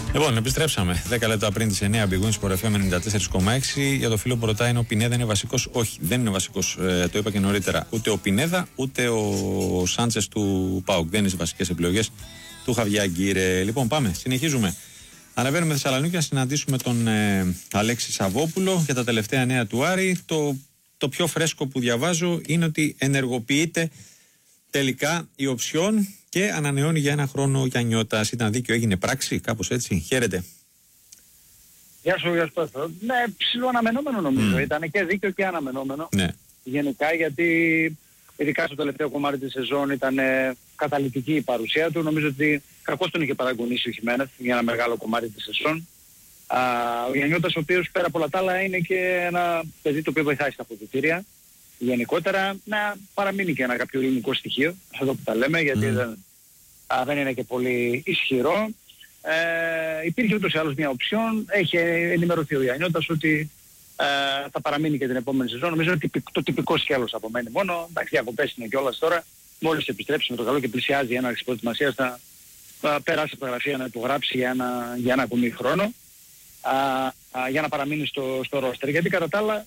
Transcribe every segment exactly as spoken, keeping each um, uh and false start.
Λοιπόν, επιστρέψαμε. δέκα λεπτά πριν τις εννιά, Big Win Sport εφ εμ ενενήντα τέσσερα κόμμα έξι. Για το φίλο που ρωτάει, είναι ο Πινέδα είναι βασικός? Όχι, δεν είναι βασικός. Ε, το είπα και νωρίτερα. Ούτε ο Πινέδα, ούτε ο Σάντσες του ΠΑΟΚ. Δεν είναι βασικές επιλογές του Χαβιάγκη. Λοιπόν, πάμε. Συνεχίζουμε. Αναβαίνουμε Θεσσαλονίκη να συναντήσουμε τον ε, Αλέξη Σαββόπουλο για τα τελευταία νέα του Άρη. Το, το πιο φρέσκο που διαβάζω είναι ότι ενεργοποιείται τελικά η οψιόν και ανανεώνει για ένα χρόνο ο Γιαννιώτας. Ήταν δίκαιο, έγινε πράξη, κάπως έτσι. Χαίρετε. Γεια σου, γεια σου. Ναι, ψηλό αναμενόμενο νομίζω. Mm. Ήταν και δίκαιο και αναμενόμενο. Ναι. Γενικά, γιατί ειδικά στο τελευταίο κομμάτι της σεζόν ήταν ε, καταλυτική η παρουσία του. Νομίζω ότι κακώς τον είχε παραγωνίσει ο Χιμένεθ για ένα μεγάλο κομμάτι της σεζόν. Α, ο Γιαννιώτας, ο οποίος πέρα από όλα τα άλλα είναι και ένα παιδί το οποίο βοηθάει στα αποδυτήρια. Γενικότερα να παραμείνει και ένα κάποιο ελληνικό στοιχείο, εδώ που τα λέμε, γιατί mm. δεν, α, δεν είναι και πολύ ισχυρό. Ε, υπήρχε ούτως ή άλλως μια οψιόν, έχει ενημερωθεί ο Γιαννιώτας ότι ε, θα παραμείνει και την επόμενη σεζόν. Νομίζω ότι το τυπικό σκέλος απομένει μόνο. Εντάξει, διακοπές είναι κιόλας τώρα. Μόλις επιστρέψει με το καλό και πλησιάζει ένα αρχή προετοιμασίας, θα, θα περάσει από τα γραφεία να υπογράψει για ένα, για ένα ακόμη χρόνο α, α, για να παραμείνει στο, στο ρόστερ. Γιατί κατά τα άλλα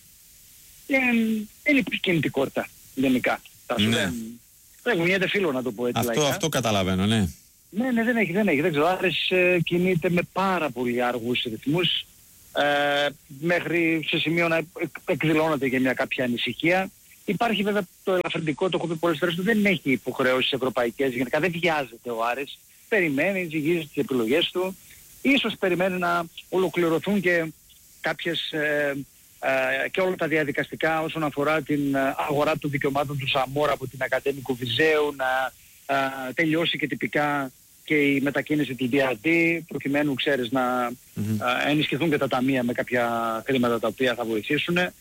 δεν υπάρχει κινητικότητα γενικά. Ναι. Δεν κουνιέται φίλο να το πω έτσι. Αυτό, λαϊκά. αυτό καταλαβαίνω, ναι. Ναι, ναι, δεν έχει, δεν έχει. Δεν ξέρω. Άρης ε, κινείται με πάρα πολύ αργούς ρυθμούς ε, μέχρι σε σημείο να εκδηλώνεται για μια κάποια ανησυχία. Υπάρχει βέβαια το ελαφρυντικό, το έχω πει πολλές φορές, δεν έχει υποχρεώσεις ευρωπαϊκές. Γενικά δεν βιάζεται ο Άρης. Περιμένει, ζυγίζει τις επιλογές του. Ίσως περιμένει να ολοκληρωθούν και κάποιες... Ε, Uh, και όλα τα διαδικαστικά όσον αφορά την uh, αγορά των δικαιωμάτων του Σαμόρα από την Ακαδέμικο Βυζέου, να uh, τελειώσει και τυπικά και η μετακίνηση του ντι αρ ντι, προκειμένου, ξέρεις, να mm-hmm. uh, ενισχυθούν και τα ταμεία με κάποια χρήματα τα οποία θα βοηθήσουν uh,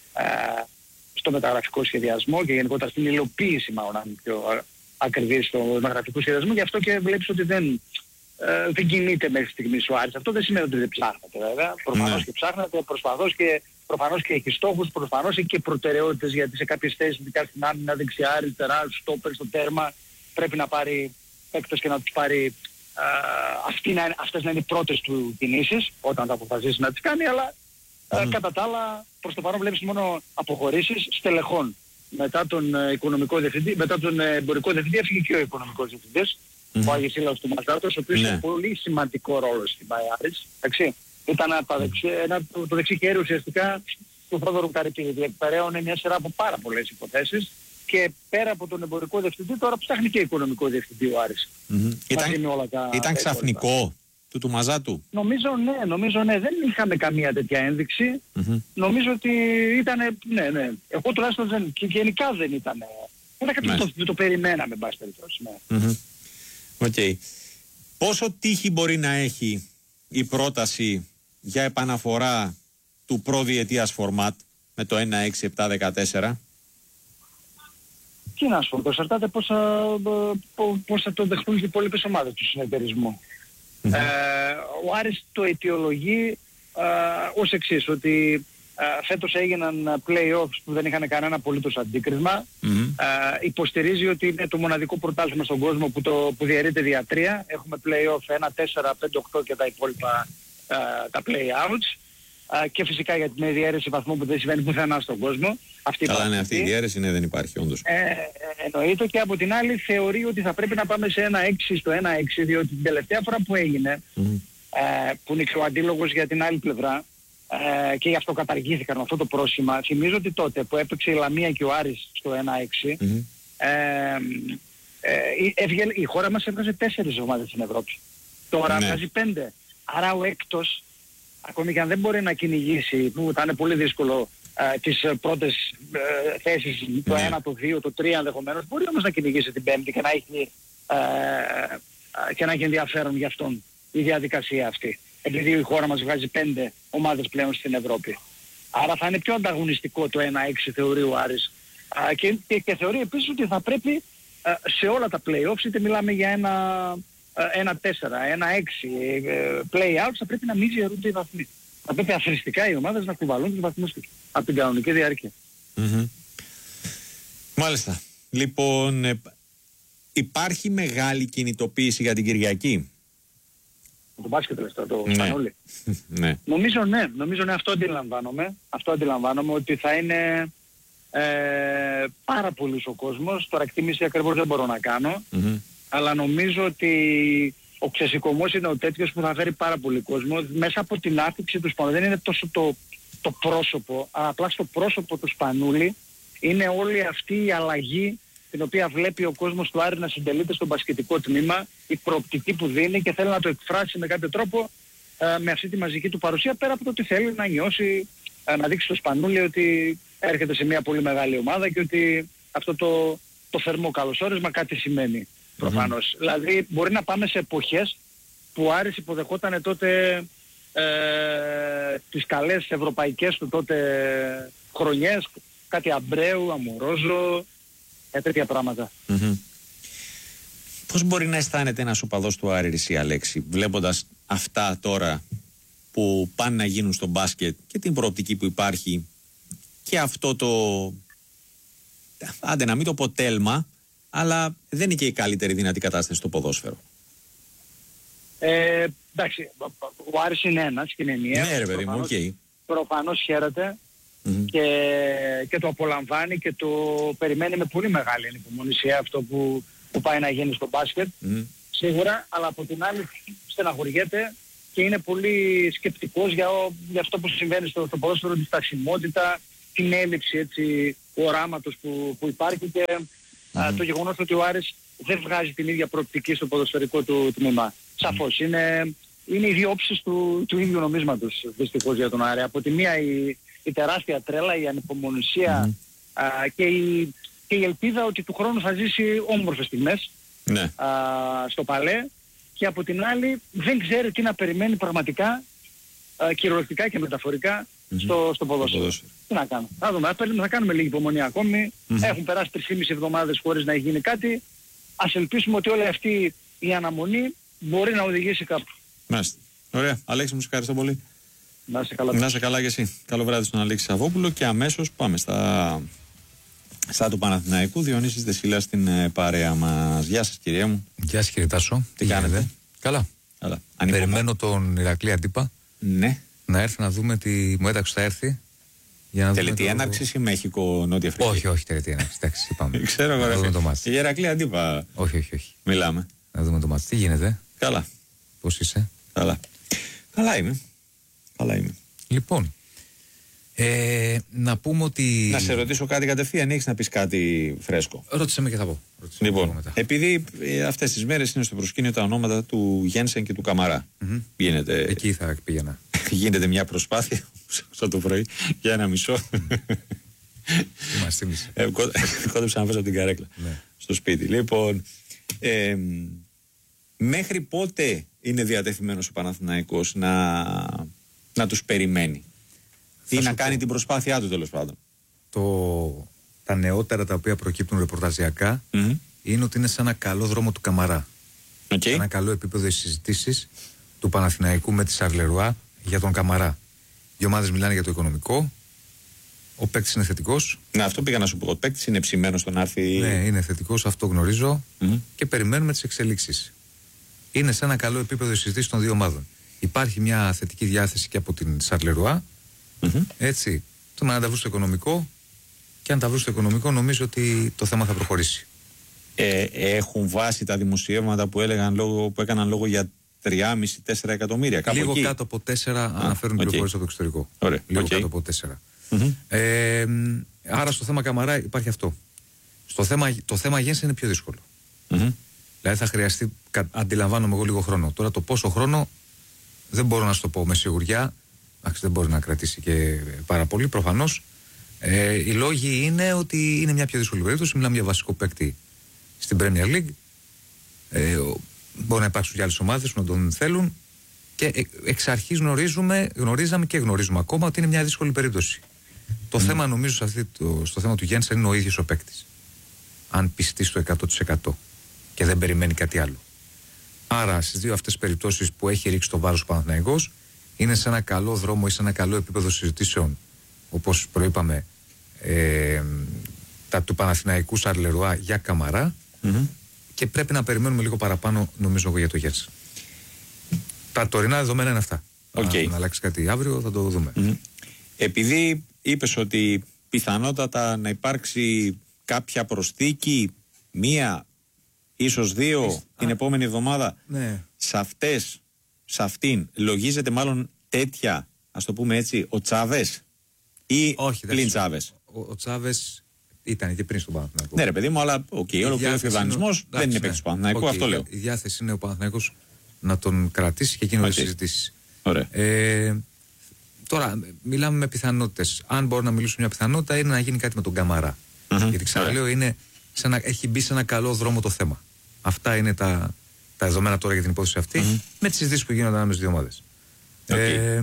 στο μεταγραφικό σχεδιασμό και γενικότερα στην υλοποίηση, μάλλον αν πιο ακριβή, στο μεταγραφικό σχεδιασμό. Γι' αυτό και βλέπεις ότι δεν, uh, δεν κινείται μέχρι στιγμής ο Άρης. Αυτό δεν σημαίνει ότι δεν ψάχνεται, βέβαια. Προφανώς mm-hmm. και ψάχνεται, προσπαθώς και προφανώς και έχει στόχους, προφανώς έχει και προτεραιότητες, γιατί σε κάποιες θέσεις, ειδικά στην άμυνα, δεξιά, αριστερά, στόπερ, στο τέρμα, πρέπει να πάρει παίκτες και να τους πάρει α, αυτοί να, αυτές να είναι οι πρώτες του κινήσεις, όταν θα αποφασίσει να τις κάνει, αλλά mm. α, κατά τα άλλα, προς το παρόν βλέπεις μόνο αποχωρήσεις στελεχών. Μετά τον ε, οικονομικό διευθυντή, μετά τον ε, εμπορικό διευθυντή έφυγε και ο οικονομικός διευθυντής, mm. ο Αγισίλαος του Μαστάτος, ο οποίος έχει mm. πολύ σημαντικό ρόλο στην Άρης, εντάξει. Ήταν το δεξί, ένα, το, το δεξί χέρι ουσιαστικά του Θόδωρου Καρυπίδη. Διεκπεραίωνε μια σειρά από πάρα πολλές υποθέσεις και πέρα από τον εμπορικό διευθυντή τώρα ψάχνει και οικονομικό διευθυντή ο Άρης. Mm-hmm. Ήταν, όλα τα, ήταν τα ξαφνικό του του Μαζάτου. Νομίζω ναι, νομίζω ναι. Δεν είχαμε καμία τέτοια ένδειξη. Mm-hmm. Νομίζω ότι ήταν, ναι, ναι. Εγώ τουλάχιστον δεν, και γενικά δεν ήταν. Ήταν κάτι που το, το περιμέναμε, εν πάση περιπτώσει. Ναι. Mm-hmm. Okay. Πόσο τύχη μπορεί να έχει η πρόταση για επαναφορά του προδιετίας φορμάτ με το ένα έξι επτά δεκατέσσερα? Τι να σου πω, το εξαρτάται πώς θα το δεχτούν και οι υπόλοιπες ομάδες του συνεταιρισμού. Mm-hmm. Ε, ο Άρης το αιτιολογεί ε, ως εξής, ότι ε, φέτος έγιναν play-offs που δεν είχαν κανένα απολύτως αντίκρισμα. Mm-hmm. Ε, υποστηρίζει ότι είναι το μοναδικό πρωτάθλημα στον κόσμο που, το, που διαιρείται δια τρία. Έχουμε play-off ένα, τέσσερα, πέντε, οκτώ και τα υπόλοιπα ε, τα play-outs. Uh, και φυσικά για την διαίρεση βαθμού που δεν συμβαίνει πουθενά στον κόσμο. Αυτή Καλά, ναι, αυτή η διαίρεση ναι, δεν υπάρχει όντως. Ε, ε, εννοείται, και από την άλλη θεωρεί ότι θα πρέπει να πάμε σε ένα έξι στο ένα έξι, διότι την τελευταία φορά που έγινε, mm. ε, που είναι και ο αντίλογος για την άλλη πλευρά, ε, και γι' αυτό καταργήθηκαν αυτό το πρόσημα. Θυμίζω ότι τότε που έπαιξε η Λαμία και ο Άρης στο ένα έξι, mm-hmm. ε, ε, ε, η χώρα μας έβγαζε τέσσερις ομάδες στην Ευρώπη. Τώρα βγάζει ναι. πέντε. Άρα ο έκτος, ακόμη και αν δεν μπορεί να κυνηγήσει, που θα είναι πολύ δύσκολο, ε, τις πρώτες ε, θέσεις, το ναι. ένα, το δύο, το τρία ενδεχομένως, μπορεί όμως να κυνηγήσει την πέμπτη και να έχει, ε, ε, και να έχει ενδιαφέρον για αυτόν η διαδικασία αυτή. Επειδή η χώρα μας βγάζει πέντε ομάδες πλέον στην Ευρώπη. Άρα θα είναι πιο ανταγωνιστικό το ένα έξι, θεωρεί ο Άρης. Ε, και, και, και θεωρεί επίσης ότι θα πρέπει ε, σε όλα τα play-offs, είτε μιλάμε για ένα... ένα τέσσερα, ένα έξι play-outs, θα πρέπει να μην διαιρούνται οι βαθμοί. Θα πρέπει αθροιστικά οι ομάδες να κουβαλούν τους βαθμούς τους από την κανονική διάρκεια. Mm-hmm. Μάλιστα. Λοιπόν, υπάρχει μεγάλη κινητοποίηση για την Κυριακή? Το μπάσκετ λες το Ναι. Σπανούλη. Ναι. Νομίζω ναι, νομίζω ναι, αυτό αντιλαμβάνομαι. Αυτό αντιλαμβάνομαι ότι θα είναι ε, πάρα πολύς ο κόσμος. Τώρα εκτίμηση ακριβώς δεν μπορώ να κάνω. Mm-hmm. Αλλά νομίζω ότι ο ξεσηκωμός είναι ο τέτοιος που θα φέρει πάρα πολύ κόσμο. Μέσα από την άφηξη του Σπανούλη δεν είναι τόσο το, το πρόσωπο, αλλά απλά στο πρόσωπο του Σπανούλη είναι όλη αυτή η αλλαγή την οποία βλέπει ο κόσμος του Άρη να συντελείται στο μπασκετικό τμήμα, η προοπτική που δίνει και θέλει να το εκφράσει με κάποιο τρόπο ε, με αυτή τη μαζική του παρουσία, πέρα από το ότι θέλει να νιώσει, ε, να δείξει στο Σπανούλη ότι έρχεται σε μια πολύ μεγάλη ομάδα και ότι αυτό το, το θερμό καλωσόρισμα κάτι σημαίνει προφανώς. Mm-hmm. Δηλαδή μπορεί να πάμε σε εποχές που ο Άρης υποδεχόταν τότε ε, τις καλές ευρωπαϊκές του τότε χρονιές, κάτι Αμπρέου, Αμορόζο, ε, τέτοια πράγματα. Mm-hmm. Πώς μπορεί να αισθάνεται ένας οπαδός του Άρη, εσύ Αλέξη, βλέποντας αυτά τώρα που πάνε να γίνουν στο μπάσκετ και την προοπτική που υπάρχει και αυτό το, άντε να μην το πω τέλμα, αλλά δεν είναι και η καλύτερη δυνατή κατάσταση στο ποδόσφαιρο. Ε, εντάξει, ο Άρης είναι ένας και είναι ενιαίος. Ναι ρε παιδί μου, οκ. Okay. Προφανώς χαίρεται mm-hmm. και, και το απολαμβάνει και το περιμένει με πολύ μεγάλη ανυπομονησία αυτό που, που πάει να γίνει στο μπάσκετ. Mm-hmm. Σίγουρα, αλλά από την άλλη στεναχωριέται και είναι πολύ σκεπτικός για, για αυτό που συμβαίνει στο, στο ποδόσφαιρο, τη στασιμότητα, την έλλειψη έτσι, οράματος που, που υπάρχει και mm-hmm. α, το γεγονός ότι ο Άρης δεν βγάζει την ίδια προοπτική στο ποδοσφαιρικό του τμήμα. Σαφώς, είναι, είναι οι δύο όψεις του, του ίδιου νομίσματος δυστυχώς για τον Άρη. Από τη μία η, η τεράστια τρέλα, η ανυπομονησία mm. α, και, η, και η ελπίδα ότι του χρόνου θα ζήσει όμορφες στιγμές ναι. α, στο Παλέ, και από την άλλη δεν ξέρει τι να περιμένει πραγματικά α, κυριολεκτικά και μεταφορικά mm-hmm. στο, στο ποδόσφαιρο. Τι να κάνουμε. Θα δούμε, θα κάνουμε λίγη υπομονή ακόμη. Mm-hmm. Έχουν περάσει τρεις και μισή εβδομάδες χωρίς να γίνει κάτι. Ας ελπίσουμε ότι όλη αυτή η αναμονή μπορεί να οδηγήσει κάπου. Μάλιστα. Ωραία. Αλέξη, μου σε ευχαριστώ πολύ. Να είσαι καλά. Να είσαι καλά και εσύ. Καλό βράδυ στον Αλέξη Σαββόπουλο και αμέσως πάμε στα, στα του Παναθηναϊκού. Διονύσης Δεσίλας στην ε, παρέα μας. Γεια σας κυρία μου. Γεια σας κύριε Τάσο. Τι, Τι κάνετε. Καλά. Καλά. Περιμένω τον Ηρακλή Αντίπα. Ναι. Να έρθει να δούμε τι μου έταξε θα έρθει. Τελετή το... έναρξης ή Μέχικο, Νότια Αφρική? Όχι, όχι, τελετή έναρξης. Εντάξει, είπαμε. Ξέρω εγώ, ρε φίλε. Η Ηρακλή Αντίπα. Όχι, όχι, όχι. Μιλάμε. Να δούμε το μάτι. Τι γίνεται? Καλά. Πώς είσαι? Καλά. Καλά είμαι. Καλά είμαι. Λοιπόν, ε, να πούμε ότι... Να σε ρωτήσω κάτι κατευθείαν, έχεις να πεις κάτι φρέσκο? Ρώτησε με και θα πω. Ρώτησε λοιπόν, μετά. Επειδή ε, αυτές τις μέρες είναι στο προσκήνιο τα ονόματα του Γένσεν και του Καμαρά. Mm-hmm. Γίνεται... Εκεί θα πήγαινα. Γίνεται μια προσπάθεια, σαν το πρωί, για ένα μισό. Μας θύμισε. ε, κόντεψα να φέσω από την καρέκλα. Ναι. Στο σπίτι. Λοιπόν, ε, μέχρι πότε είναι διατεθειμένος ο Παναθηναϊκός να, να τους περιμένει ή να κάνει πω. την προσπάθειά του, τέλος πάντων? Το, τα νεότερα τα οποία προκύπτουν ρεπορταζιακά mm-hmm. είναι ότι είναι σε ένα καλό δρόμο του Καμαρά. Okay. Σε ένα καλό επίπεδο οι συζητήσεις του Παναθηναϊκού με τη Σαρλερουά για τον Καμαρά. Οι ομάδες μιλάνε για το οικονομικό. Ο παίκτης είναι θετικός. Ναι, αυτό πήγα να σου πω. Ο παίκτης είναι ψημένος στον άρθι. Ναι, είναι θετικός, αυτό γνωρίζω. Mm-hmm. Και περιμένουμε τις εξελίξεις. Είναι σε ένα καλό επίπεδο οι συζητήσεις των δύο ομάδων. Υπάρχει μια θετική διάθεση και από την Σαρλερουά. Mm-hmm. Έτσι. Το να τα βρουν στο οικονομικό. Και αν τα βρουν στο οικονομικό, νομίζω ότι το θέμα θα προχωρήσει. Ε, έχουν βάσει τα δημοσιεύματα που, έλεγαν λόγω, που έκαναν λόγο για τρία κόμμα πέντε με τέσσερα εκατομμύρια. Κάπου λίγο εκεί. Κάτω από τέσσερα ah, αναφέρουν okay. πληροφορίες από το εξωτερικό. Ωραία. Λίγο okay. κάτω από τέσσερα. Mm-hmm. Ε, άρα στο θέμα Καμαρά υπάρχει αυτό. Στο θέμα, το θέμα Γένσεν είναι πιο δύσκολο. Mm-hmm. Δηλαδή θα χρειαστεί, αντιλαμβάνομαι εγώ, λίγο χρόνο. Τώρα το πόσο χρόνο δεν μπορώ να σου το πω με σιγουριά. Άξι, δεν μπορεί να κρατήσει και πάρα πολύ προφανώς. Ε, οι λόγοι είναι ότι είναι μια πιο δύσκολη περίπτωση. Μιλάμε για βασικό παίκτη στην Premier League. Ε, μπορεί να υπάρξουν και άλλες ομάδες που να τον θέλουν. Και εξ αρχής γνωρίζουμε, γνωρίζαμε και γνωρίζουμε ακόμα ότι είναι μια δύσκολη περίπτωση. Το mm. θέμα νομίζω σε αυτή το, στο θέμα του Γένσεν είναι ο ίδιος ο παίκτης. Αν πιστεί στο εκατό τοις εκατό και δεν περιμένει κάτι άλλο. Άρα στις δύο αυτές περιπτώσεις που έχει ρίξει το βάρος ο Παναθηναϊκός είναι σε ένα καλό δρόμο ή σε ένα καλό επίπεδο συζητήσεων, όπως προείπαμε, ε, τα του Παναθηναϊκού Σαρλερουά για Καμαρά mm-hmm. και πρέπει να περιμένουμε λίγο παραπάνω νομίζω εγώ για το Γένσεν. Τα τωρινά δεδομένα είναι αυτά. Okay. Αν αλλάξει κάτι αύριο θα το δούμε. Mm-hmm. Επειδή είπες ότι πιθανότατα να υπάρξει κάποια προσθήκη, μία, ίσως δύο, Είς... την Α... επόμενη εβδομάδα, ναι. σε αυτές, σε αυτήν, λογίζεται μάλλον τέτοια, ας το πούμε έτσι, ο Τσάβες ή Όχι, πλην Τσάβες? Ο, ο Τσάβες ήταν και πριν στον Παναθηναϊκό. Ναι ρε παιδί μου, αλλά οκ, okay, ολοκληρώθηκε ο δανεισμός, δεν είναι παίκτης του Παναθηναϊκού, okay, αυτό λέω. Η διάθεση είναι ο Παναθηναϊκός να τον κρατήσει και εκείνο okay. τις συζητήσεις. Ωραία. Ε, τώρα, μιλάμε με πιθανότητες. Αν μπορώ να μιλήσω μια πιθανότητα είναι να γίνει κάτι με τον Καμαρά. Mm-hmm. Γιατί ξαναλέω, είναι σε ένα, έχει μπει σε ένα καλό δρόμο το θέμα. Αυτά είναι τα, τα δεδομένα τώρα για την υπόθεση αυτή, mm-hmm. με τις συζητήσεις που γίνονται ανάμεσα στις δύο ομάδες. Okay. Ε,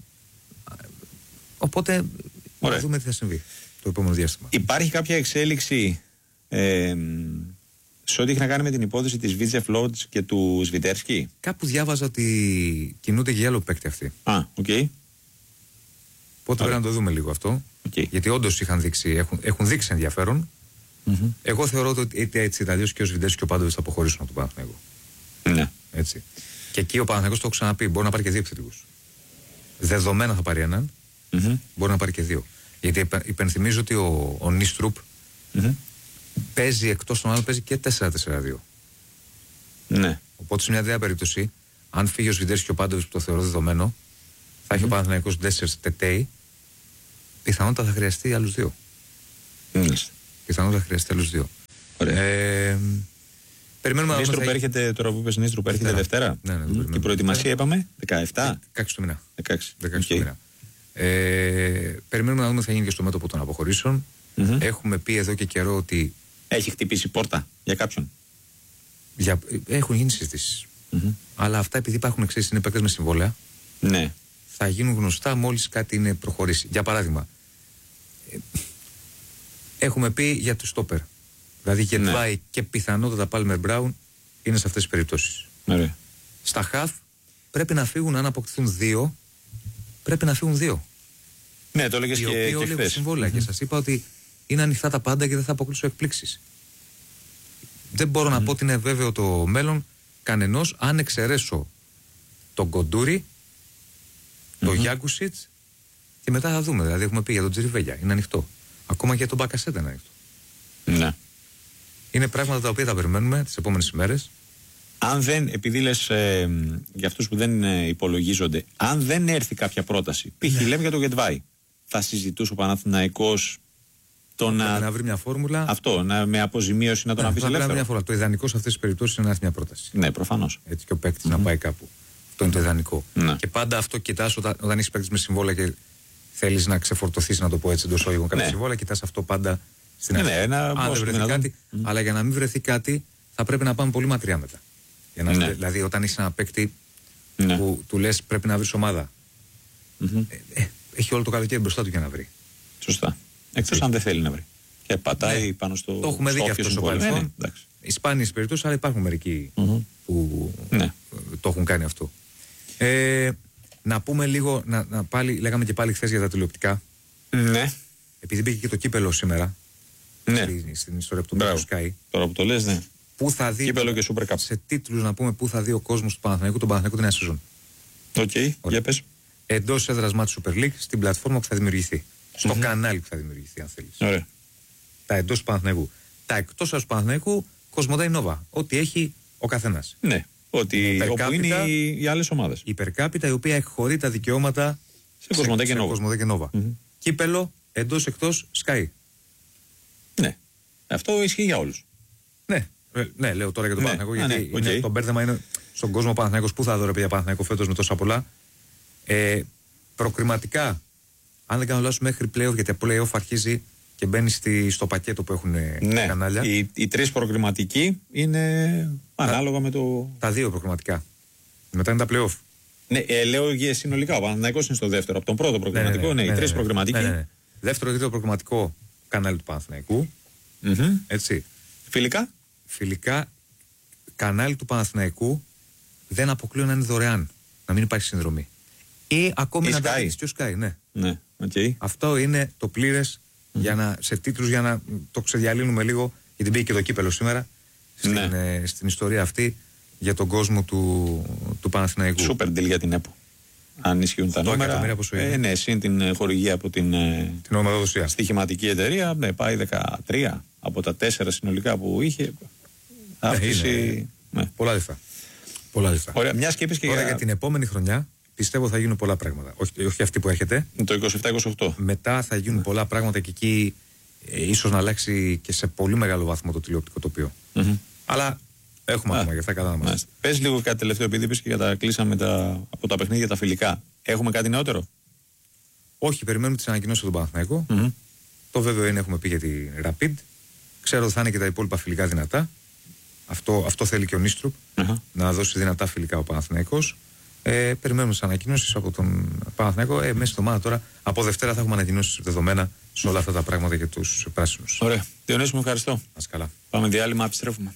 οπότε, να δούμε τι θα συμβεί το επόμενο διάστημα. Υπάρχει κάποια εξέλιξη ε, σε ό,τι έχει να κάνει με την υπόθεση της Βίτζεφ Λότζ και του Σβιτέρσκι? Κάπου διάβαζα ότι κινούνται για άλλο παίκτη αυτοί. Α, οκ. Okay. Οπότε πρέπει να το δούμε λίγο αυτό. Okay. Γιατί όντως είχαν δείξει, έχουν, έχουν δείξει ενδιαφέρον. Mm-hmm. Εγώ θεωρώ ότι έτσι ή αλλιώς και ο Σβιτέρσκι και ο Πάντοβιτς θα αποχωρήσουν από τον Παναθηναϊκό. Ναι. Έτσι. Και εκεί ο Παναθηναϊκός, το έχω ξαναπεί, μπορεί να πάρει και δύο επιθετικούς. Δεδομένα θα πάρει έναν, mm-hmm. μπορεί να πάρει και δύο. Γιατί υπενθυμίζω ότι ο, ο Νίστρουπ mm-hmm. παίζει εκτός των άλλων, παίζει και τέσσερα τέσσερα δύο. Ναι. Οπότε σε μια τέτοια περίπτωση, αν φύγει ο Σβιτέρσκι και ο Πάντοβιτς, που το θεωρώ δεδομένο, θα έχει mm-hmm. ο Παναθηναϊκός Ντέσσερς Τετέι, πιθανότατα θα χρειαστεί άλλους δύο. Mm-hmm. Πιθανότατα θα χρειαστεί άλλους δύο. Ωραία. Ε, περιμένουμε να Νίστρουπ θα... έρχεται, τώρα που είπες Νίστρουπ, έρχεται Δευτέρα. Ναι, ναι, ναι, mm. Και η προετοιμασία είπαμε δεκαεπτά. δεκαέξι του μήνα. δεκαέξι. δεκαέξι okay. του μήνα. Ε, περιμένουμε να δούμε τι θα γίνει και στο μέτωπο των αποχωρήσεων. Mm-hmm. Έχουμε πει εδώ και καιρό ότι. Έχει χτυπήσει πόρτα για κάποιον? Για... Έχουν γίνει συζητήσεις. Mm-hmm. Αλλά αυτά, επειδή υπάρχουν εξής, είναι παίκτες με συμβόλαια. Ναι. Θα γίνουν γνωστά μόλις κάτι είναι προχωρήσει. Για παράδειγμα, έχουμε πει για τους στόπερ. Δηλαδή Γετβάη ναι. και πιθανότατα Πάλμερ Μπράουν είναι σε αυτές τις περιπτώσεις. Ναι. Στα χαφ πρέπει να φύγουν, αν αποκτηθούν δύο, πρέπει να φύγουν δύο. Ναι, το έλεγες και, και χθες. Όλοι συμβόλαια mm-hmm. και σας είπα ότι είναι ανοιχτά τα πάντα και δεν θα αποκλείσω εκπλήξεις. Δεν μπορώ mm-hmm. να πω ότι είναι βέβαιο το μέλλον κανενός, αν εξαιρέσω τον Κοντούρι, τον mm-hmm. Γιάκουσιτς και μετά θα δούμε. Δηλαδή έχουμε πει για τον Τζιριβέλια, είναι ανοιχτό. Ακόμα και για τον Μπακασέτα είναι ανοιχτό. Ναι. Είναι πράγματα τα οποία θα περιμένουμε τις επόμενες ημέρες. Αν δεν, επειδή λες ε, για αυτούς που δεν ε, υπολογίζονται, αν δεν έρθει κάποια πρόταση, π.χ. λέμε για το Γετβάη, θα συζητούσε ο Παναθηναϊκός το να... να βρει μια φόρμουλα. Αυτό, να, με αποζημίωση να τον ναι, αφήσει ελεύθερο. Μια φόρμουλα. Το ιδανικό σε αυτές τις περιπτώσεις είναι να έρθει μια πρόταση. Ναι, προφανώς. Έτσι και ο παίκτης mm-hmm. να πάει κάπου. Αυτό είναι το ιδανικό. Ναι. Και πάντα αυτό κοιτάς όταν, όταν έχεις παίκτης με συμβόλαια και θέλεις να ξεφορτωθείς, να το πω έτσι, εντός όγιγων κάποια ναι. συμβόλαια, κοιτάς αυτό πάντα στην αρχή. Ναι, ένα... Αν δεν βρεθεί κάτι, mm. αλλά για να μην βρεθεί κάτι, θα πρέπει να πάμε πολύ μακριά μετά. Για να, ναι. Δηλαδή, όταν έχεις ένα παίκτη ναι. που του λες πρέπει να βρεις ομάδα, mm-hmm. ε, ε, έχει όλο το καλοκαίρι μπροστά του για να βρει. Σωστά. Εκτός αν δεν θέλει να βρει. Και πατάει ναι. πάνω στο. Το έχουμε δει και αυτό στο παρελθόν. Ναι, οι σπάνιες περιπτώσεις, αλλά υπάρχουν μερικοί mm-hmm. που ναι. το έχουν κάνει αυτό. Ε, να πούμε λίγο, να, να πάλι, λέγαμε και πάλι χθες για τα τηλεοπτικά. Ναι. Επειδή μπήκε και το κύπελο σήμερα. Ναι. Στην, στην ιστορία που το Sky. Τώρα που το λες, ναι. Πού θα δει. Κύπελο και Super Cup. Σε τίτλους να πούμε πού θα δει ο κόσμος του Παναθηναϊκού, τον Παναθηναϊκό την νέα σεζόν. Οκ, okay. για πες. Εντός έδρας μάτς Super League, στην πλατφόρμα που θα δημιουργηθεί. Στο mm-hmm. κανάλι που θα δημιουργηθεί, αν θέλεις. Ωραία. Τα εντός του Παναθηναϊκού. Τα εκτός του Παναθηναϊκού, Κοσμοτέ Νόβα. Ό,τι έχει ο καθένας. Ναι. Ότι όπου είναι οι, οι άλλες ομάδες. Υπερκάπιτα, η οποία εκχωρεί τα δικαιώματα σε Κοσμοτέ και Νόβα. Κοσμοτέ και Νόβα. Mm-hmm. Κύπελο, εντός εκτός, Sky. Ναι. Αυτό ισχύει για όλους. Ναι. Ναι, λέω τώρα για τον ναι. Παναθηναϊκό, γιατί ναι, okay. είναι, το μπέρδεμα είναι στον κόσμο Παναθηναϊκός. Πού θα δω ρε παιδιά Παναθηναϊκό φέτος με τόσα πολλά. Ε, προκριματικά, αν δεν κάνω λάθος, μέχρι play-off, γιατί από play-off αρχίζει και μπαίνει στη, στο πακέτο που έχουν ναι. τα κανάλια. Οι, οι τρεις προκριματικοί είναι ανάλογα τα, με το. Τα δύο προκριματικά. Μετά είναι τα play-off. Ναι, ε, λέω για συνολικά. Ο Παναθηναϊκός είναι στο δεύτερο. Από τον πρώτο προκριματικό, ναι, ναι, ναι, ναι, ναι οι τρεις ναι, ναι, προκριματικοί. Ναι, ναι, ναι. Δεύτερο και τρίτο προκριματικό κανάλι του Παναθηναϊκού. Mm-hmm. Έτσι. Φιλικά. Φιλικά, κανάλι του Παναθηναϊκού δεν αποκλείω να είναι δωρεάν. Να μην υπάρχει συνδρομή. Ή ακόμη η να Sky. τα και ο Sky, ναι. ναι okay. Αυτό είναι το πλήρες mm. για να, σε τίτλους για να το ξεδιαλύνουμε λίγο, γιατί μπήκε και το κύπελο σήμερα στην, ναι. ε, στην ιστορία αυτή. για τον κόσμο του, του Παναθηναϊκού. Σούπερ deal για την ΕΠΟ. Αν ισχύουν τα νούμερα. Ε, ναι, συν την χορηγία από την, την ομαδοδοσία. Στοιχηματική εταιρεία. Ναι, πάει δεκατρία από τα τέσσερα συνολικά που είχε. Αύξηση. Ναι, ναι. Πολλά λεφτά. Πολλά λεφτά. Ωραία, μια και είπες και Τώρα για... για την επόμενη χρονιά πιστεύω θα γίνουν πολλά πράγματα. Όχι, όχι αυτή που έρχεται. Το είκοσι επτά είκοσι οκτώ. Μετά θα γίνουν ναι. πολλά πράγματα και εκεί ε, ίσως να αλλάξει και σε πολύ μεγάλο βαθμό το τηλεοπτικό τοπίο. Mm-hmm. Αλλά έχουμε ακόμα για αυτά κατά να μας. Πες λίγο κάτι τελευταίο, επειδή είπες και για τα κλείσαμε τα, από τα παιχνίδια τα φιλικά. Έχουμε κάτι νεότερο? Όχι, περιμένουμε τις ανακοινώσεις από τον Παναθηναϊκό. Mm-hmm. Το βέβαιο είναι έχουμε πει για τη Rapid. Ξέρω ότι θα είναι και τα υπόλοιπα φιλικά δυνατά. Αυτό, αυτό θέλει και ο Νίστρουπ, uh-huh. να δώσει δυνατά φιλικά ο Παναθηναϊκός. Ε, περιμένουμε τις ανακοινώσεις από τον Παναθηναϊκό. Ε, μέσα στο μάνα τώρα, από Δευτέρα θα έχουμε ανακοινώσεις δεδομένα σε όλα αυτά τα πράγματα για τους πράσινους. Ωραία. Διονύση μου, ευχαριστώ. Ας καλά. Πάμε διάλειμμα, επιστρέφουμε.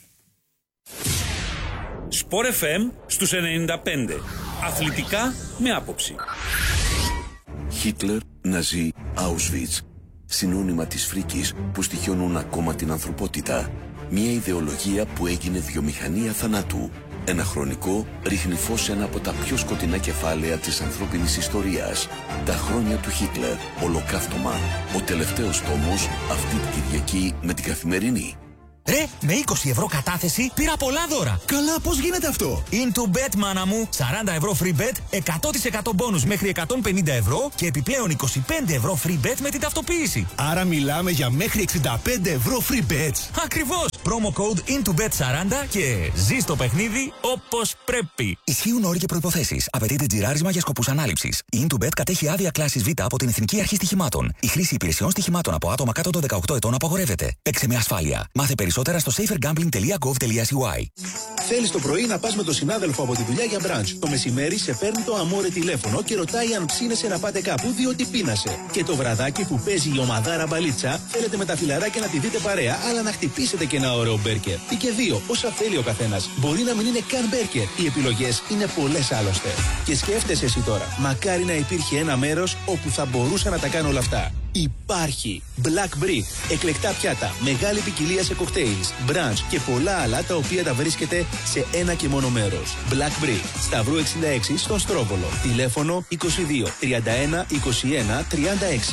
Σπορ εφ εμ στους ενενήντα πέντε. Αθλητικά με άποψη. Χίτλερ, Ναζί, Auschwitz. Συνώνυμα της φρίκης που στοιχιώνουν ακόμα την ανθρωπότητα. Μια ιδεολογία που έγινε βιομηχανία θανάτου. Ένα χρονικό ρίχνει φως σε ένα από τα πιο σκοτεινά κεφάλαια της ανθρώπινης ιστορίας. Τα χρόνια του Χίτλερ, ολοκαύτωμα. Ο τελευταίος τόμος αυτή την Κυριακή με την Καθημερινή. Ρε, με είκοσι ευρώ κατάθεση πήρα πολλά δώρα. Καλά, πώς γίνεται αυτό? IntoBet, μάνα μου. σαράντα ευρώ free bet, εκατό τοις εκατό μπόνους μέχρι εκατόν πενήντα ευρώ και επιπλέον είκοσι πέντε ευρώ free bet με την ταυτοποίηση. Άρα μιλάμε για μέχρι εξήντα πέντε ευρώ free bets. Ακριβώς. Promo code IntoBet σαράντα και ζεις το παιχνίδι όπως πρέπει. Ισχύουν όροι και προϋποθέσεις. Απαιτείται τζιράρισμα για σκοπούς ανάληψης. Η IntoBet κατέχει άδεια κλάσης Β από την Εθνική Αρχή Στοιχημάτων. Η χρήση υπηρεσιών στοιχημάτων από άτομα κάτω των δεκαοκτώ ετών απαγορεύεται. Παίξε με ασφάλεια. Μάθε περισσότερα στο safer gambling τελεία gov τελεία c y. Θέλεις το πρωί να πας με τον συνάδελφο από τη δουλειά για μπραντς. Το μεσημέρι σε παίρνει το αμόρε τηλέφωνο και ρωτάει αν ψήνεσαι να πάτε κάπου διότι πείνασε. Και το βραδάκι που παίζει η ομαδάρα μπαλίτσα, θέλετε με τα φιλαράκια να τη δείτε παρέα, αλλά να χτυπήσετε και ένα ωραίο μπέρκερ. Ή και δύο, όσα θέλει ο καθένας. Μπορεί να μην είναι καν μπέρκερ. Οι επιλογές είναι πολλές άλλωστε. Και σκέφτεσαι εσύ τώρα, μακάρι να υπήρχε ένα μέρος όπου θα μπορούσα να τα κάνω όλα αυτά. Υπάρχει Black Brick, εκλεκτά πιάτα, μεγάλη ποικιλία σε κοκτέιλς, brunch και πολλά άλλα τα οποία τα βρίσκεται σε ένα και μόνο μέρος. Black Brick, Σταυρού εξήντα έξι στον Στρόβολο. Τηλέφωνο είκοσι δύο τριάντα ένα είκοσι ένα τριάντα έξι.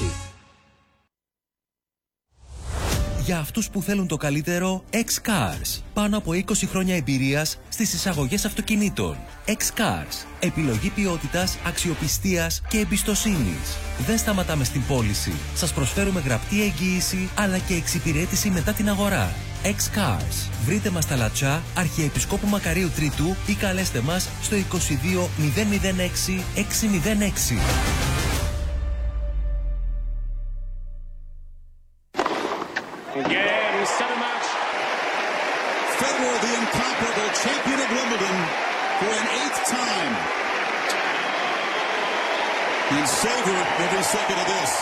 Για αυτούς που θέλουν το καλύτερο, X-Cars. Πάνω από είκοσι χρόνια εμπειρίας στις εισαγωγές αυτοκινήτων. X-Cars. Επιλογή ποιότητας, αξιοπιστίας και εμπιστοσύνης. Δεν σταματάμε στην πώληση. Σας προσφέρουμε γραπτή εγγύηση αλλά και εξυπηρέτηση μετά την αγορά. X-Cars. Βρείτε μας στα Λατσά, Αρχιεπισκόπου Μακαρίου Τρίτου ή καλέστε μας στο είκοσι δύο μηδέν μηδέν έξι έξι μηδέν έξι. Again, set a match. Federer, the incomparable champion of Wimbledon for an eighth time. And savor every second of this.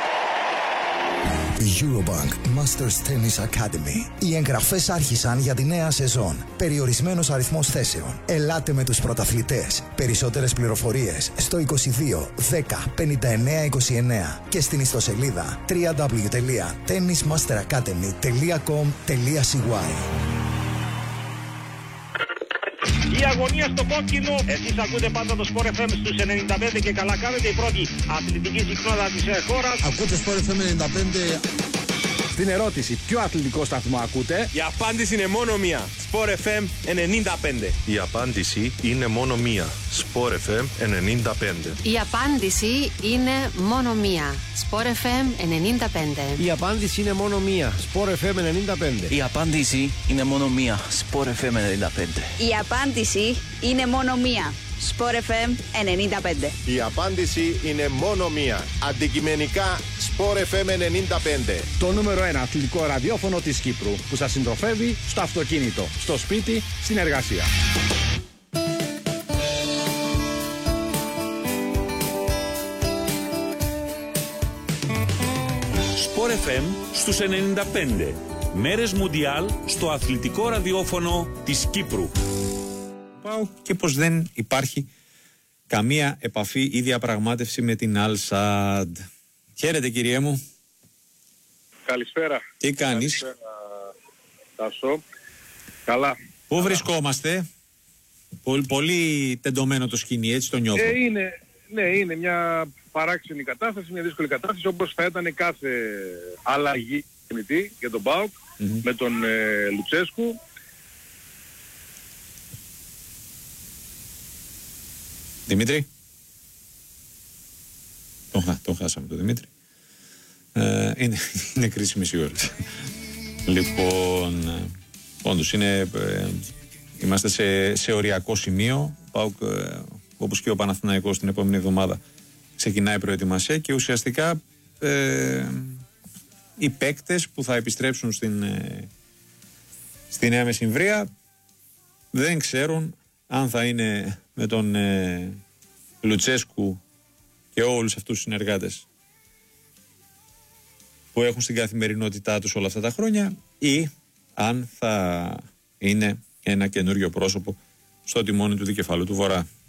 Eurobank Masters Tennis Academy. Οι εγγραφές άρχισαν για τη νέα σεζόν. Περιορισμένος αριθμός θέσεων. Ελάτε με τους πρωταθλητές. Περισσότερες πληροφορίες στο είκοσι δύο δέκα πενήντα εννέα είκοσι εννέα και στην ιστοσελίδα double-u double-u double-u τελεία tennis master academy τελεία com τελεία c y. Η αγωνία στο κόκκινο. Εσείς ακούτε πάντα το Sport εφ εμ στους ενενήντα πέντε και καλά κάνετε. Η πρώτη αθλητική συχνότητα της χώρας. Ακούτε Sport εφ εμ ενενήντα πέντε. Στην ερώτηση ποιο αθλητικό σταθμό ακούτε, η απάντηση είναι μόνο μία. Sport εφ εμ ενενήντα πέντε. Η απάντηση είναι μόνο μία. Sport εφ εμ ενενήντα πέντε. Η απάντηση είναι μόνο μία. Sport εφ εμ ενενήντα πέντε. Η απάντηση είναι μόνο μία. Sport εφ εμ ενενήντα πέντε. Η απάντηση είναι μόνο μία. Sport εφ εμ ενενήντα πέντε. Η απάντηση είναι μόνο μία. Sport εφ εμ ενενήντα πέντε. Η απάντηση είναι μόνο μία. Αντικειμενικά Sport εφ εμ ενενήντα πέντε. Το νούμερο ένα αθλητικό ραδιόφωνο της Κύπρου που σας συντροφεύει στο αυτοκίνητο, στο σπίτι, στην εργασία. Sport εφ εμ στους ενενήντα πέντε. Μέρες Μουντιάλ στο αθλητικό ραδιόφωνο της Κύπρου. Και πως δεν υπάρχει καμία επαφή ή διαπραγμάτευση με την Al-Sadd. Χαίρετε κυριέ μου. Καλησπέρα. Τι κάνεις? Καλησπέρα, Τάσο. Καλά. Πού Καλά. βρισκόμαστε? Πολύ, πολύ τεντωμένο το σκηνή, έτσι το νιώθω. Ε, είναι, ναι, είναι μια παράξενη κατάσταση, μια δύσκολη κατάσταση, όπως θα ήταν κάθε αλλαγή για τον ΠΑΟΚ, mm-hmm. με τον ε, Λουτσέσκου. Δημήτρη. Τον, τον χάσαμε τον Δημήτρη. Ε, είναι, είναι κρίσιμες οι ώρες. Λοιπόν, όντως είναι, ε, είμαστε σε, σε οριακό σημείο. ΠΑΟΚ, ε, όπως και ο Παναθηναϊκός την επόμενη εβδομάδα, ξεκινάει προετοιμασία και ουσιαστικά ε, οι παίκτες που θα επιστρέψουν στην, ε, στη Νέα Μεσημβρία δεν ξέρουν αν θα είναι με τον ε, Λουτσέσκου και όλους αυτούς τους συνεργάτες που έχουν στην καθημερινότητά τους όλα αυτά τα χρόνια, ή αν θα είναι ένα καινούριο πρόσωπο στο τιμόνι του δικεφαλού του Βορρά.